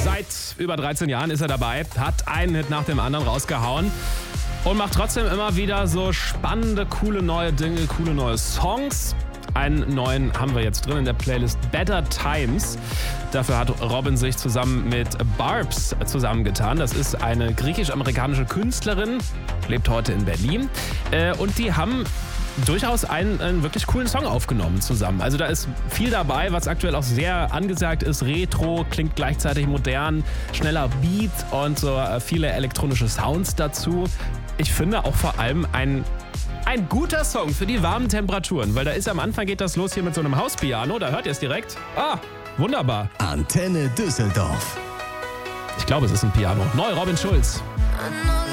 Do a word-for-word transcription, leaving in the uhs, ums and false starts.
Seit über dreizehn Jahren ist er dabei, hat einen Hit nach dem anderen rausgehauen und macht trotzdem immer wieder so spannende, coole neue Dinge, coole neue Songs. Einen neuen haben wir jetzt drin in der Playlist, Better Times. Dafür hat Robin sich zusammen mit Barbs zusammengetan. Das ist eine griechisch-amerikanische Künstlerin, lebt heute in Berlin. Und die haben durchaus einen, einen wirklich coolen Song aufgenommen zusammen. Also da ist viel dabei, was aktuell auch sehr angesagt ist. Retro, klingt gleichzeitig modern, schneller Beat und so viele elektronische Sounds dazu. Ich finde auch vor allem ein, ein guter Song für die warmen Temperaturen, weil da ist am Anfang geht das los hier mit so einem Hauspiano, da hört ihr es direkt. Ah, wunderbar. Antenne Düsseldorf. Ich glaube, es ist ein Piano. Neu, Robin Schulz.